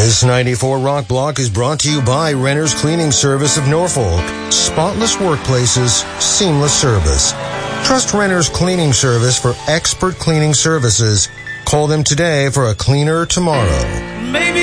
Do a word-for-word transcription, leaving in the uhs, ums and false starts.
This ninety-four Rock Block is brought to you by Renner's Cleaning Service of Norfolk. Spotless workplaces, seamless service. Trust Renner's Cleaning Service for expert cleaning services. Call them today for a cleaner tomorrow. Maybe